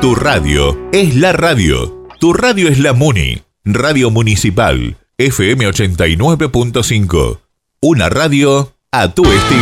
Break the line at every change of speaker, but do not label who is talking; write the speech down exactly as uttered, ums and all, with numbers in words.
Tu radio es la radio. Tu radio es la Muni. Radio Municipal. F M ochenta y nueve punto cinco. Una radio a tu estilo.